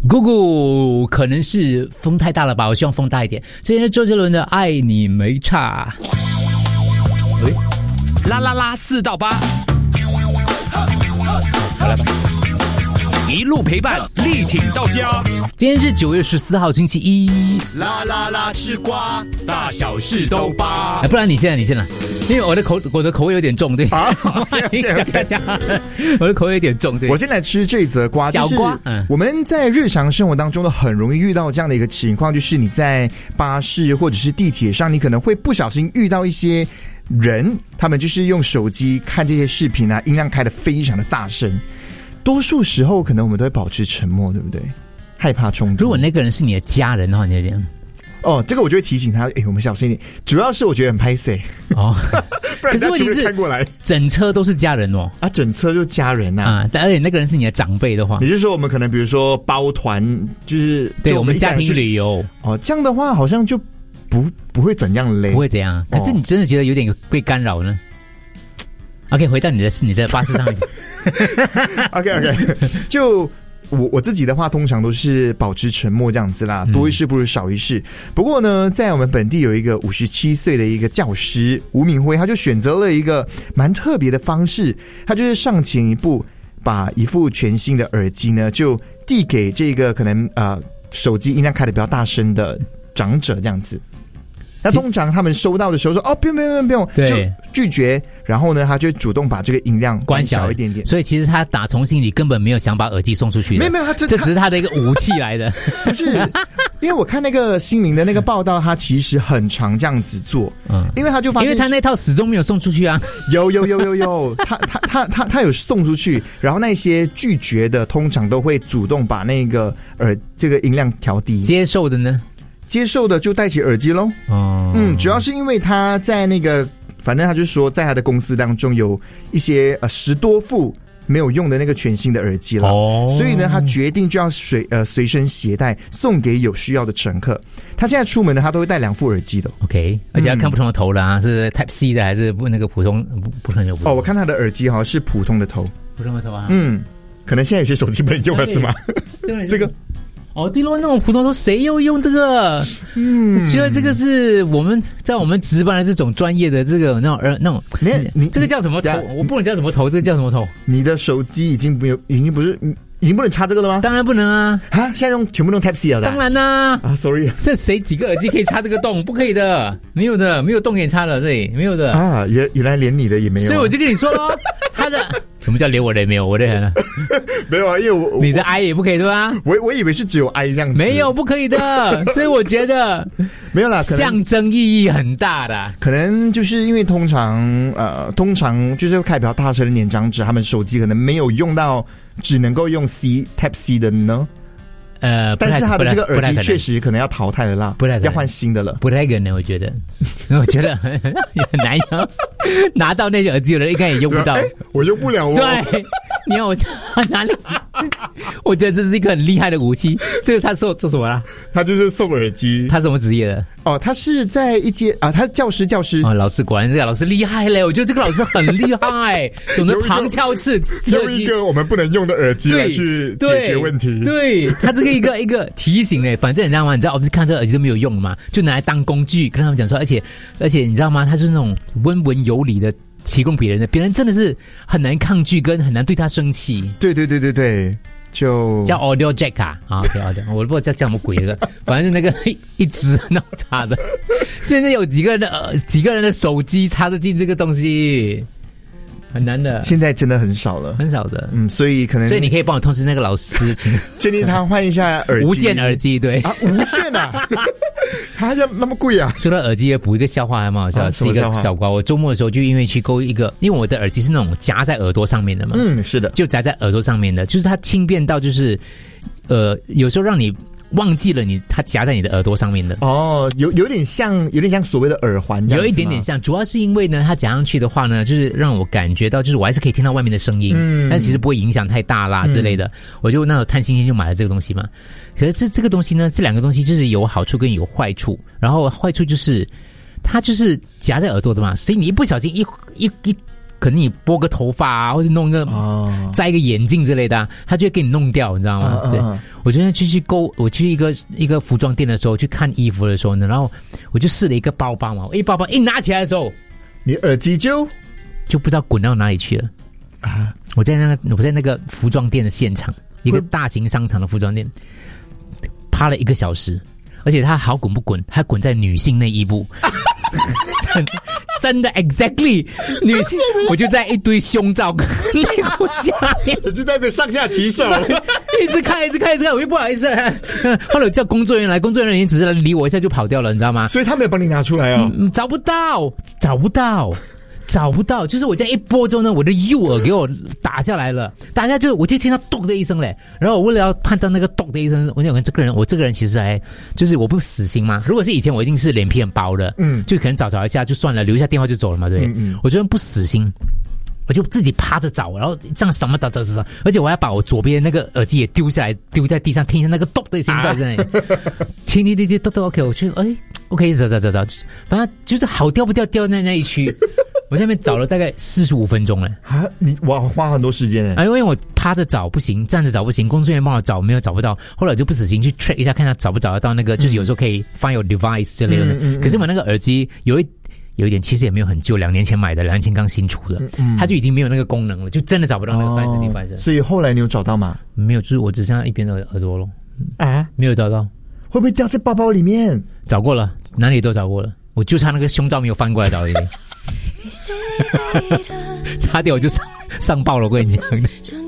姑姑可能是风太大了吧，我希望风大一点。这是周杰伦的《爱你没差》。 啦啦啦4到8，好了，一路陪伴，力挺到家。 今天是9月14号星期一。 啦啦啦吃瓜，大小事都扒。 不然你先来，因为我的口味有点重，对啊，想大家，我的口味有点重，对。 我先来吃这则瓜， 小瓜。 我们在日常生活当中都很容易遇到这样的一个情况，就是你在巴士或者是地铁上，你可能会不小心遇到一些人，他们就是用手机看这些视频啊，音量开得非常的大声。多数时候可能我们都会保持沉默，对不对？害怕冲突。 如果那个人是你的家人的话，你就这样。 哦，这个我就会提醒他，我们小心一点。主要是我觉得很拍摄哦，不然他全部看过来， 整车都是家人哦。 啊，整车就是家人啊。 而且那个人是你的长辈的话， 你是说我们可能比如说包团，就是对我们家庭旅游哦，这样的话好像就不会怎样嘞， 不会怎样。可是你真的觉得有点被干扰呢？OK， 回到你的巴士上面。 OK， 就我自己的话，通常都是保持沉默这样子啦，多一事不如少一事。不过呢，在我们本地有一个57岁的一个教师吴明辉，他就选择了一个蛮特别的方式，他就是上前一步，把一副全新的耳机呢，就递给这个可能手机音量开得比较大声的长者这样子。那通常他们收到的时候说不用，就拒绝，然后呢，他就主动把这个音量关小一点点。 所以其实他打从心里根本没有想把耳机送出去的， 没有， 这只是他的一个武器来的。 不是，因为我看那个新民的那个报道，他其实很常这样子做，因为他就发现， 因为他那套始终没有送出去啊。 有，他有送出去，然后那些拒绝的通常都会主动把那个这个音量调低， 接受的呢？ 接受的就戴起耳机咯。主要是因为他在那个，反正他就说在他的公司当中有一些10多副没有用的那个全新的耳机了，所以呢，他决定就要随身携带，送给有需要的乘客。他现在出门呢，他都会带2副耳机的。 OK， 而且要看不同的头了啊，是 Type C 的还是那个普通不可能有不同？ 我看他的耳机好像是普通的头， 普通的头啊。 可能现在有些手机不能用了，是吗？这个。 对咯，那种普通头谁又用这个？我觉得这个是我们在我们值班的这种专业的这个那种，你这个叫什么头？我不能叫什么头，这个叫什么头？ 你的手机已经不能插这个了吗？ 当然不能啊！ 现在全部用 Type C 了的。 当然啦 ！Sorry， 这几个耳机可以插这个洞？不可以的，没有洞可以插的，这里没有的啊！原来连你的也没有， 所以我就跟你说咯，他的什么叫连我的也没有？我的没有啊，因为你的 I 也不可以对吧？ 我以为是只有 I 这样子， 没有不可以的，所以我觉得没有啦， 象征意义很大的。 可能就是因为通常就是开比较大声的年长者，他们手机可能没有用到。只能够用 Type C 的呢？但是他的这个耳机确实可能要淘汰了啦，要换新的了。 不太可能，我觉得很难用。拿到那些耳机的人应该也用不到。 我用不了哦。 对，你看我哪里？我觉得这是一个很厉害的武器。这个他做什么啦？ 他就是送耳机。 他什么职业的？ 他是在一间他是教师。 老师，果然这个老师厉害嘞！我觉得这个老师很厉害，懂得旁敲侧击， 用一个我们不能用的耳机来去解决问题。 对，他这个一个提醒嘞，反正你知道吗？我们看这个耳机都没有用嘛，就拿来当工具，跟他们讲说，而且你知道吗？他就是那种温文有礼的提供别人的，别人真的是很难抗拒，跟很难对他生气。 对。就叫 Audio Jack 啊，Audio， 我不知道叫什么鬼的，反正是那个一直那插的。现在有几个人的手机插得进这个东西，很难的。 现在真的很少了， 很少的。 所以你可以帮我通知那个老师，请建议他换一下耳机， 无线耳机。对啊，无线啊，还要那么贵啊？ 说到耳机，补一个笑话还蛮好笑，是一个小瓜。我周末的时候就因为去购一个，因为我的耳机是那种夹在耳朵上面的嘛， 是的， 就夹在耳朵上面的，就是它轻便到就是有时候让你忘记了它夹在你的耳朵上面的。 有点像所谓的耳环这样子， 有一点点像，主要是因为呢，它夹上去的话呢，就是让我感觉到，就是我还是可以听到外面的声音，但其实不会影响太大啦之类的。我就那种贪新鲜就买了这个东西嘛。可是这个东西呢，这两个东西就是有好处跟有坏处。然后坏处就是它就是夹在耳朵的嘛，所以你一不小心一可能你拨个头发啊，或者弄一个摘一个眼镜之类的、他就会给你弄掉，你知道吗？对，我昨天我去一个服装店的时候去看衣服的时候呢，然后我就试了一个包包嘛，包包一拿起来的时候， 你耳机就不知道滚到哪里去了啊！我在那个服装店的现场，一个大型商场的服装店，趴了1个小时，而且它好滚不滚，它滚在女性内衣部。真的 exactly 女性，我就在一堆胸罩跟内裤下面， 就在那边上下其手， 一直看，我又不好意思。后来叫工作人员来，工作人员只是理我一下就跑掉了，你知道吗？ 所以他没有帮你拿出来哦， 找不到，就是我这样一拨之后呢，我的右耳给我打下来了，打下就我就听到咚的一声嘞，然后我为了要判断那个咚的一声，我想我这个人其实还就是我不死心嘛，如果是以前我一定是脸皮很薄的，就可能找一下就算了，留一下电话就走了嘛，对，我觉得不死心。我就自己趴着找，然后这样什么找，而且我还把我左边那个耳机也丢下来，丢在地上，听一下那个咚的声音在那里，听咚 OK， 我去OK 找，反正就是好掉不掉在那一区，我在那边找了大概45分钟嘞。 啊，你花很多时间哎， 因为我趴着找不行，站着找不行，工作人员帮我找没有找不到，后来我就不死心去 check 一下，看他找不找得到那个，就是有时候可以 find your device 之类的。可是我那个耳机有一点其实也没有很旧，2年前买的，2年前刚新出的，它就已经没有那个功能了，就真的找不到那个 device。所以后来你有找到吗？ 没有，就是我只剩下一边的耳朵了。啊，没有找到， 会不会掉在包包里面？ 找过了，哪里都找过了，我就差那个胸罩没有翻过来找而已。差点我就上报了，我跟你讲。